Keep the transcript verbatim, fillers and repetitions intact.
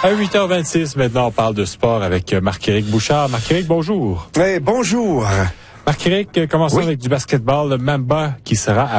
À huit heures vingt-six, maintenant, on parle de sport avec Marc-Éric Bouchard. Marc-Éric, bonjour. Hey, bonjour. Marc-Éric, commençons Oui. avec du basketball. Le Mamba qui sera à